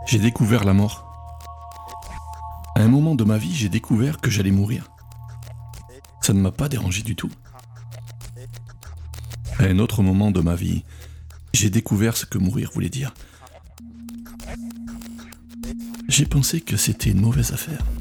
J'ai découvert la mort. À un moment de ma vie, j'ai découvert que j'allais mourir. Ça ne m'a pas dérangé du tout. À un autre moment de ma vie, j'ai découvert ce que mourir voulait dire. J'ai pensé que c'était une mauvaise affaire.